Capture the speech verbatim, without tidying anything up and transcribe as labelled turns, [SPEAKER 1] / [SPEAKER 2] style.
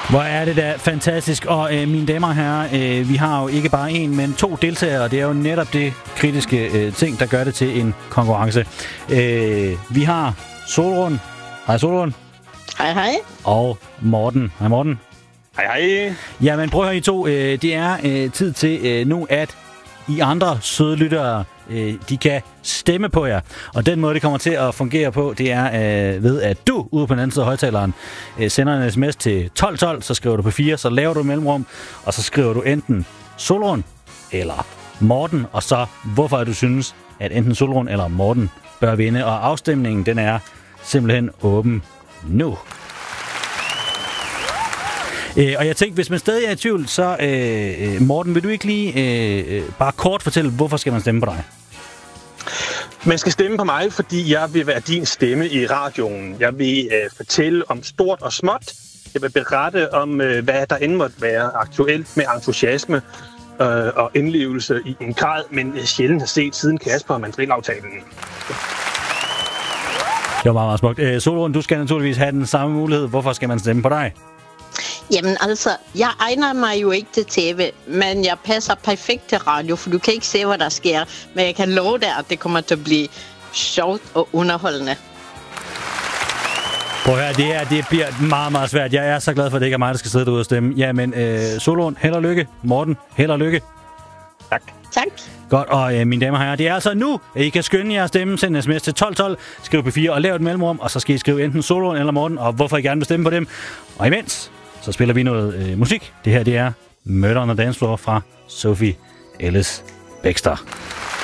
[SPEAKER 1] Hvor er det da fantastisk. Og øh, mine damer og herrer, øh, vi har jo ikke bare en, men to deltagere. Det er jo netop det kritiske øh, ting, der gør det til en konkurrence. Øh, vi har Solrun. Hej Solrun.
[SPEAKER 2] Hej hej.
[SPEAKER 1] Og Morten. Hej Morten.
[SPEAKER 3] Hej hej.
[SPEAKER 1] Jamen prøv at høre I to. Øh, det er øh, tid til øh, nu, at I andre søde lyttere, øh, de kan stemme på jer. Og den måde, det kommer til at fungere på, det er øh, ved, at du ude på den anden side af højtaleren øh, sender en sms til tolv tolv, så skriver du på fire, så laver du mellemrum, og så skriver du enten Solrun eller Morten, og så hvorfor du synes, at enten Solrun eller Morten bør vinde. Og afstemningen, den er simpelthen åben nu. Øh, og jeg tænkte, hvis man stadig er i tvivl, så øh, Morten, vil du ikke lige øh, bare kort fortælle, hvorfor skal man stemme på dig?
[SPEAKER 3] Man skal stemme på mig, fordi jeg vil være din stemme i radioen. Jeg vil øh, fortælle om stort og småt. Jeg vil berette om, øh, hvad der end måtte være aktuelt med entusiasme øh, og indlevelse i en grad, men sjældent har set siden Kasper og Mandrill-aftalen.
[SPEAKER 1] Det var meget, meget smukt. Øh, Solrun, du skal naturligvis have den samme mulighed. Hvorfor skal man stemme på dig?
[SPEAKER 2] Jamen altså, jeg egner mig jo ikke til tv, men jeg passer perfekt til radio, for du kan ikke se, hvad der sker. Men jeg kan love dig, at det kommer til at blive sjovt og underholdende.
[SPEAKER 1] Prøv at høre, det her det bliver meget, meget svært. Jeg er så glad for, at det ikke er mig, der skal sidde derude og stemme. Jamen, øh, Solrun, held og lykke. Morten, held og lykke.
[SPEAKER 3] Tak.
[SPEAKER 2] Tak.
[SPEAKER 1] Godt, og øh, mine damer og herrer, det er altså nu, at I kan skynde jer at stemme. Send en sms til tolv tolv, skriv på fire og lav et mellemrum, og så skal I skrive enten Solrun eller Morten, og hvorfor I gerne vil stemme på dem. Og imens, så spiller vi noget øh, musik. Det her, det er Murder on the Dance Floor fra Sophie Ellis-Bextor.